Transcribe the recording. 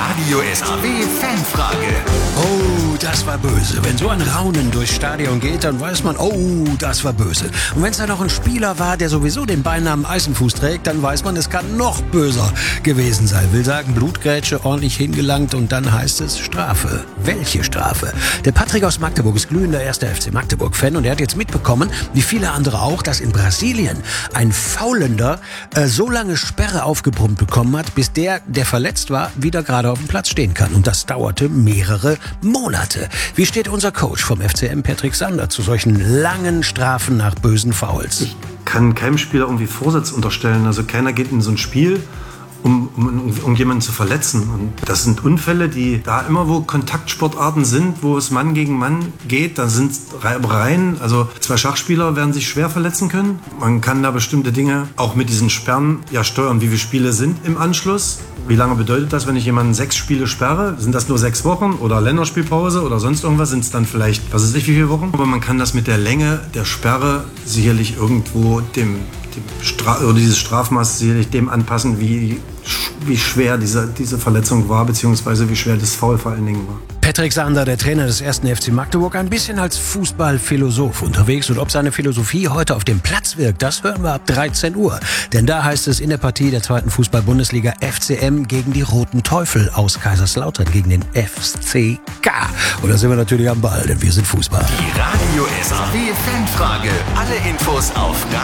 Radio SAW Fanfrage. Oh, das war böse. Wenn so ein Raunen durchs Stadion geht, dann weiß man, oh, das war böse. Und wenn es da noch ein Spieler war, der sowieso den Beinamen Eisenfuß trägt, dann weiß man, es kann noch böser gewesen sein. Will sagen, Blutgrätsche, ordentlich hingelangt und dann heißt es Strafe. Welche Strafe? Der Patrick aus Magdeburg ist glühender 1. FC Magdeburg-Fan und er hat jetzt mitbekommen, wie viele andere auch, dass in Brasilien ein Faulender so lange Sperre aufgebrummt bekommen hat, bis der verletzt war, wieder gerade auf dem Platz stehen kann. Und das dauerte mehrere Monate. Wie steht unser Coach vom FCM, Patrick Sander, zu solchen langen Strafen nach bösen Fouls? Ich kann keinem Spieler irgendwie Vorsatz unterstellen. Also keiner geht in so ein Spiel, um jemanden zu verletzen. Und das sind Unfälle, die da immer, wo Kontaktsportarten sind, wo es Mann gegen Mann geht, da sind Reibereien. Also 2 Schachspieler werden sich schwer verletzen können. Man kann da bestimmte Dinge auch mit diesen Sperren ja steuern, wie viele Spiele sind im Anschluss. Wie lange bedeutet das, wenn ich jemanden 6 Spiele sperre? Sind das nur 6 Wochen oder Länderspielpause oder sonst irgendwas? Sind es dann vielleicht, was weiß ich, wie viele Wochen? Aber man kann das mit der Länge der Sperre sicherlich irgendwo dieses Strafmaß sicherlich dem anpassen, wie schwer diese Verletzung war, beziehungsweise wie schwer das Foul vor allen Dingen war. Patrick Sander, der Trainer des 1. FC Magdeburg, ein bisschen als Fußballphilosoph unterwegs. Und ob seine Philosophie heute auf dem Platz wirkt, das hören wir ab 13 Uhr. Denn da heißt es in der Partie der 2. Fußball-Bundesliga FCM gegen die Roten Teufel aus Kaiserslautern, gegen den FCK. Und da sind wir natürlich am Ball, denn wir sind Fußball. Die Radio SAW Fanfrage. Alle Infos auf